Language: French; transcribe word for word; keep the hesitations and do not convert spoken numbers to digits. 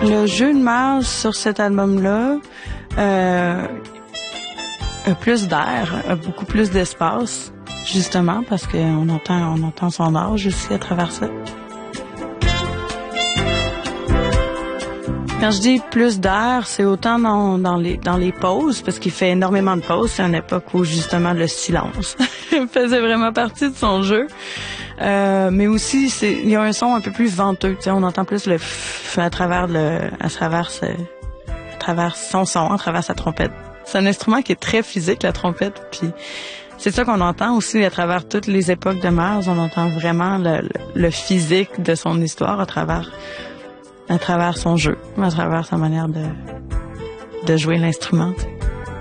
Le jeu de Mars sur cet album-là euh, a plus d'air, a beaucoup plus d'espace, justement, parce qu'on entend, on entend son âge aussi à travers ça. Quand je dis plus d'air, c'est autant dans, dans les dans les pauses, parce qu'il fait énormément de pauses. C'est une époque où justement le silence faisait vraiment partie de son jeu. Euh, mais aussi, c'est il y a un son un peu plus venteux. Tu sais, on entend plus le f à travers le à travers ce, à travers son son, à travers sa trompette. C'est un instrument qui est très physique, la trompette. Puis c'est ça qu'on entend aussi à travers toutes les époques de Mars. On entend vraiment le, le, le physique de son histoire à travers à travers son jeu, à travers sa manière de, de jouer l'instrument. Tu sais.